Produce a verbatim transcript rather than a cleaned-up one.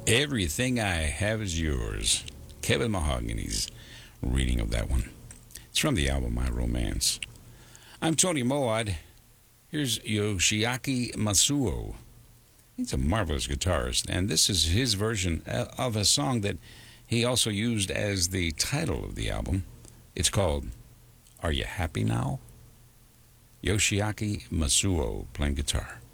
Everything I Have Is Yours. Kevin Mahogany's reading of that one. It's from the album My Romance. I'm Tony Moad. Here's Yoshiaki Masuo. He's a marvelous guitarist, and this is his version of a song that he also used as the title of the album. It's called Are You Happy Now? Yoshiaki Masuo playing guitar.